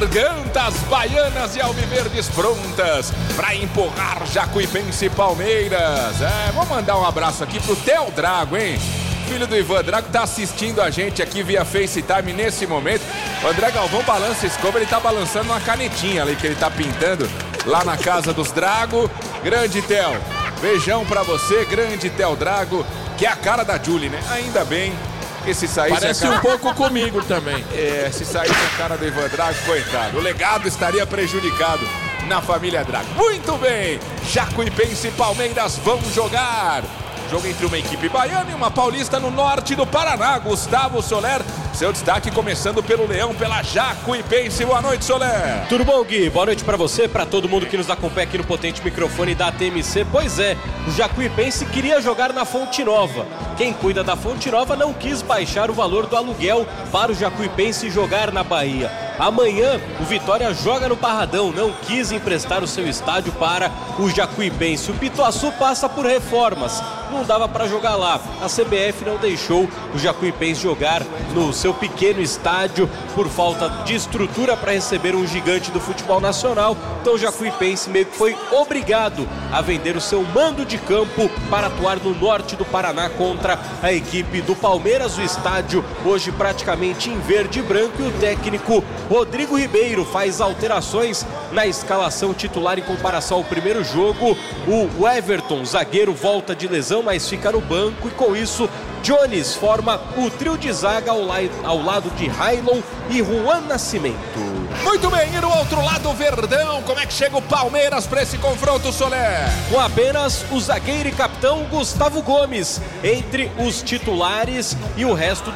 gargantas baianas e alviverdes prontas para empurrar Jacuipense e Palmeiras. Vou mandar um abraço aqui pro Theo Drago, hein? Filho do Ivan Drago, tá assistindo a gente aqui via FaceTime nesse momento. O André Galvão balança a escova, ele tá balançando uma canetinha ali que ele tá pintando lá na casa dos Drago. Grande Theo, beijão pra você, grande Theo Drago, que é a cara da Julie, né? Ainda bem que se saísse parece um pouco comigo também. Se saísse a cara do Ivan Drago, coitado, o legado estaria prejudicado na família Drago. Muito bem, Jacuipense e Palmeiras vão jogar. Jogo entre uma equipe baiana e uma paulista no norte do Paraná. Gustavo Soler, seu destaque começando pelo Leão, pela Jacuipense. Boa noite, Soler. Tudo bom, Gui? Boa noite pra você, pra todo mundo que nos acompanha aqui no potente microfone da TMC. Pois é, o Jacuipense queria jogar na Fonte Nova. Quem cuida da Fonte Nova não quis baixar o valor do aluguel para o Jacuipense jogar na Bahia. Amanhã, o Vitória joga no Barradão, não quis emprestar o seu estádio para o Jacuipense. O Pituaçu passa por reformas, não dava para jogar lá. A CBF não deixou o Jacuipense jogar no seu pequeno estádio por falta de estrutura para receber um gigante do futebol nacional. Então o Jacuipense meio que foi obrigado a vender o seu mando de campo para atuar no norte do Paraná contra a equipe do Palmeiras. O estádio hoje praticamente em verde e branco e o técnico Rodrigo Ribeiro faz alterações na escalação titular em comparação ao primeiro jogo. O Everton, zagueiro, volta de lesão, mas fica no banco e com isso Jones forma o trio de zaga ao lado de Railon e Juan Nascimento. Muito bem, e no outro lado, Verdão, como é que chega o Palmeiras para esse confronto, Soler? Com apenas o zagueiro e capitão Gustavo Gomes entre os titulares e o resto